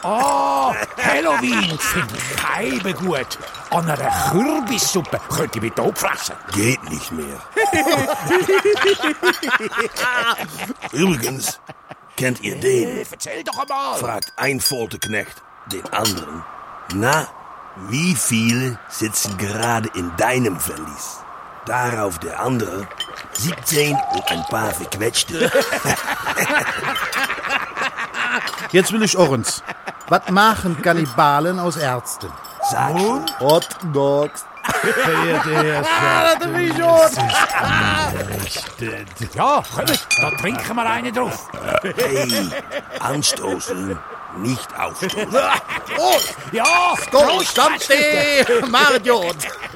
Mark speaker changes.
Speaker 1: Ah, Halloween finde ich Scheibe gut. An einer Kürbissuppe könnte ich mich totfressen.
Speaker 2: Geht nicht mehr. Übrigens, kennt ihr den?
Speaker 1: Erzähl doch einmal.
Speaker 2: Fragt ein Folterknecht den anderen. Na, wie viele sitzen gerade in deinem Verlies? Darauf der andere, 17 und ein paar verquetschte.
Speaker 3: Jetzt will ich uns. Was machen Kannibalen aus Ärzten?
Speaker 2: Sag schon.
Speaker 3: Hot Dogs.
Speaker 1: Ja, kommt, da trinken wir einen drauf.
Speaker 2: Hey, anstoßen, nicht aufstoßen.
Speaker 1: Ja,
Speaker 3: Go, Stammsteh, Marion.